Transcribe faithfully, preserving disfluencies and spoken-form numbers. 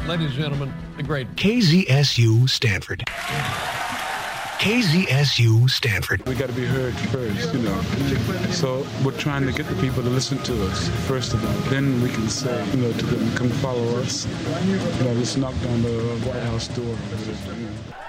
Ladies and gentlemen, the great K Z S U Stanford. K Z S U Stanford. We got to be heard first, you know. So we're trying to get the people to listen to us, first of all. Then we can say, you know, to them, come follow us. You know, let's knock down the White House door. You know.